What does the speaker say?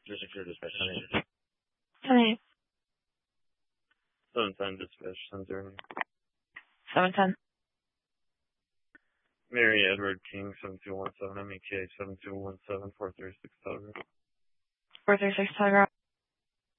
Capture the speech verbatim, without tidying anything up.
Just secure dispatch. ten eight. ten eight. seven ten dispatch. ten zero. seven ten. Mary Edward King, seven two one seven, M E K, seven two one seven, four three six Telegraph. four three six Telegraph.